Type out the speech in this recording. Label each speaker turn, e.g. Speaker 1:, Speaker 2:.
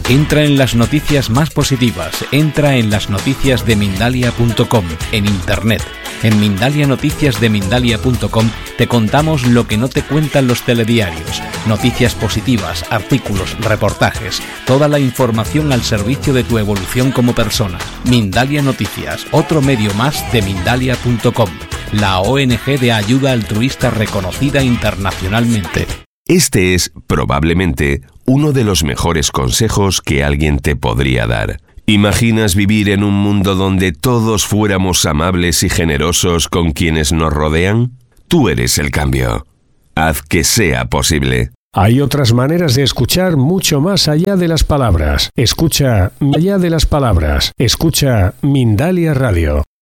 Speaker 1: Entra en las noticias más positivas, entra en las noticias de Mindalia.com, en internet. En MindaliaNoticiasDeMindalia.com te contamos lo que no te cuentan los telediarios. Noticias positivas, artículos, reportajes, toda la información al servicio de tu evolución como persona. Mindalia Noticias, otro medio más de Mindalia.com, la ONG de ayuda altruista reconocida internacionalmente.
Speaker 2: Este es, probablemente, uno de los mejores consejos que alguien te podría dar. ¿Imaginas vivir en un mundo donde todos fuéramos amables y generosos con quienes nos rodean? Tú eres el cambio. Haz que sea posible.
Speaker 3: Hay otras maneras de escuchar mucho más allá de las palabras. Escucha Allá de las Palabras. Escucha Mindalia Radio.